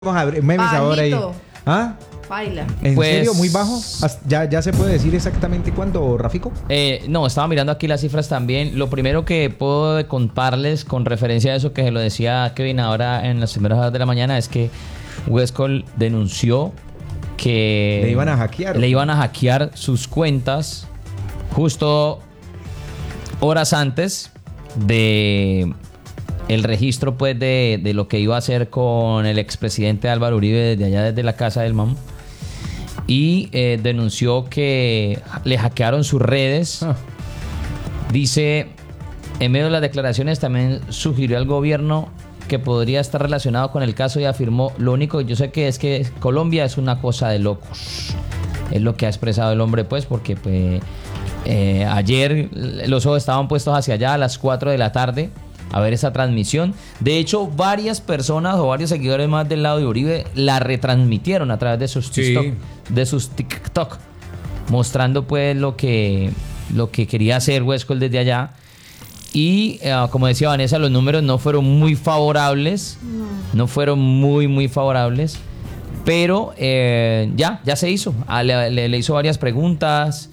Vamos a ver memes ahora ahí. ¿Ah? Baila. ¿En Pues, serio? ¿Muy bajo? ¿Ya se puede decir exactamente cuánto, Rafico? No, estaba mirando aquí las cifras también. Lo primero que puedo contarles con referencia a eso que se lo decía Kevin ahora en las primeras horas de la mañana es que Westcol denunció que Le iban a hackear. le iban a hackear sus cuentas justo horas antes de el registro pues de lo que iba a hacer con el expresidente Álvaro Uribe desde allá, desde la casa del MAM. Y denunció que le hackearon sus redes. Dice, en medio de las declaraciones también sugirió al gobierno que podría estar relacionado con el caso y afirmó, lo único que yo sé que es que Colombia es una cosa de locos. Es lo que ha expresado el hombre pues, porque pues, ayer los ojos estaban puestos hacia allá a las 4 de la tarde a ver esa transmisión. De hecho, varias personas o varios seguidores más del lado de Uribe la retransmitieron a través de sus TikTok, mostrando pues lo que quería hacer Westcol desde allá. Y como decía Vanessa, los números no fueron muy favorables. No fueron muy favorables. Pero ya se hizo. Le hizo varias preguntas.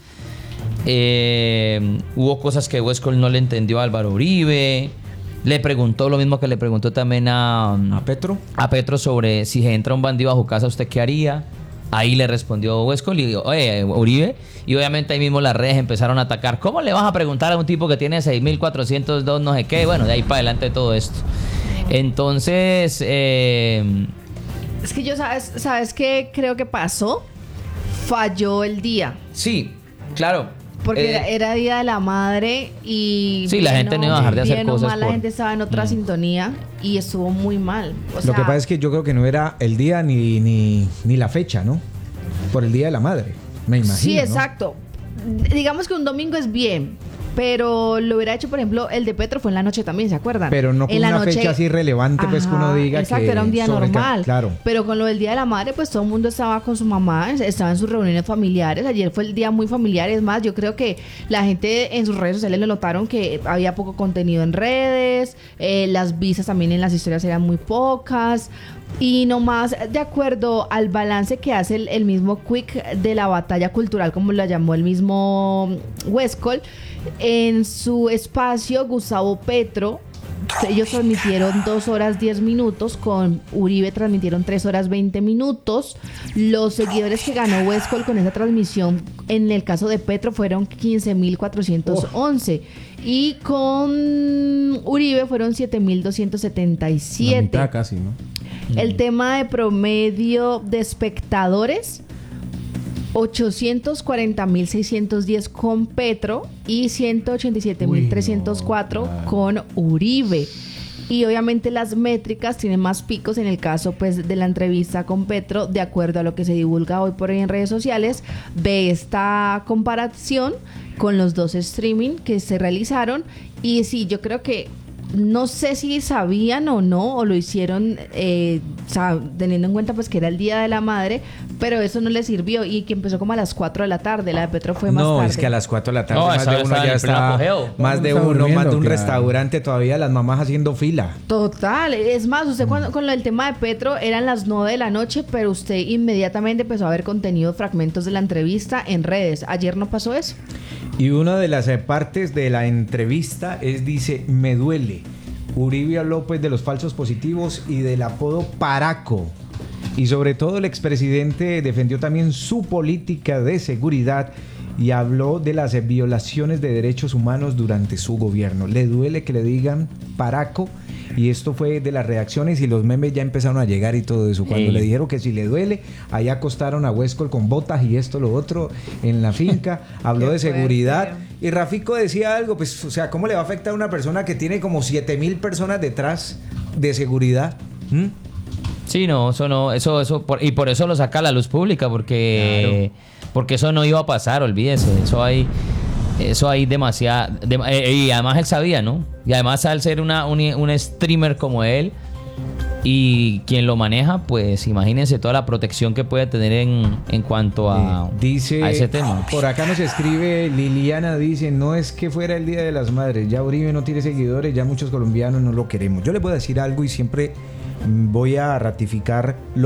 Hubo cosas que Westcol no le entendió a Álvaro Uribe. Le preguntó lo mismo que le preguntó también a Petro sobre si se entra un bandido a su casa, ¿usted qué haría? Ahí le respondió Westcol y Uribe. Y obviamente ahí mismo las redes empezaron a atacar. ¿Cómo le vas a preguntar a un tipo que tiene 6.402 no sé qué? Bueno, de ahí para adelante todo esto. Entonces... Es que yo, ¿sabes qué creo que pasó? Falló el día. Sí, claro. Porque era Día de la Madre y... Sí, la gente no iba a dejar de hacer cosas. La gente estaba en otra sintonía y estuvo muy mal. Lo que pasa es que yo creo que no era el día ni la fecha, ¿no? Por el Día de la Madre, me imagino. Sí, ¿no? exacto. Digamos que un domingo es bien, pero lo hubiera hecho, por ejemplo, el de Petro fue en la noche también, ¿se acuerdan? Pero no con en la una noche, fecha así relevante, pues que uno diga exacto, que... era un día normal. Claro. Pero con lo del Día de la Madre, pues todo el mundo estaba con su mamá, estaba en sus reuniones familiares. Ayer fue el día muy familiar. Es más, yo creo que la gente en sus redes sociales le notaron que había poco contenido en redes, las vistas también en las historias eran muy pocas. Y nomás de acuerdo al balance que hace el mismo Quick de la batalla cultural, como la llamó el mismo Westcol, en su espacio Gustavo Petro, ellos transmitieron 2 horas 10 minutos, con Uribe transmitieron 3 horas 20 minutos. Los seguidores que ganó Westcol con esa transmisión, en el caso de Petro, fueron 15.411. Y con Uribe fueron 7.277. La mitad casi, ¿no? El tema de promedio de espectadores, 840.610 con Petro y 187.304 con Uribe. Y obviamente las métricas tienen más picos en el caso pues de la entrevista con Petro, de acuerdo a lo que se divulga hoy por hoy en redes sociales, de esta comparación con los dos streaming que se realizaron. Y sí, yo creo que no sé si sabían o no, o lo hicieron teniendo en cuenta pues que era el Día de la Madre, pero eso no les sirvió, y que empezó como a las 4 de la tarde. La de Petro fue más tarde. No, es que a las 4 de la tarde No, más de uno ya está, más de un restaurante todavía, las mamás haciendo fila. Total, es más, usted con lo del tema de Petro eran las 9 de la noche, pero usted inmediatamente empezó a ver contenido, fragmentos de la entrevista en redes. Ayer no pasó eso. Y una de las partes de la entrevista dice, me duele. Uribe habló pues de los falsos positivos y del apodo Paraco. Y sobre todo el expresidente defendió también su política de seguridad y habló de las violaciones de derechos humanos durante su gobierno. Le duele que le digan Paraco. Y esto fue de las reacciones, y los memes ya empezaron a llegar y todo eso. Cuando le dijeron que si le duele, allá acostaron a Westcol con botas y esto, lo otro, en la finca. Habló de seguridad. Y Rafico decía algo, pues, o sea, ¿cómo le va a afectar a una persona que tiene como 7.000 personas detrás de seguridad? Sí, no, eso no, y por eso lo saca a la luz pública, porque eso no iba a pasar, olvídese. Eso hay demasiada... y además él sabía, ¿no? Y además al ser un streamer como él y quien lo maneja, pues imagínense toda la protección que puede tener en cuanto a ese tema. Por acá nos escribe Liliana, dice, no es que fuera el Día de las Madres, ya Uribe no tiene seguidores, ya muchos colombianos no lo queremos. Yo le voy a decir algo y siempre voy a ratificar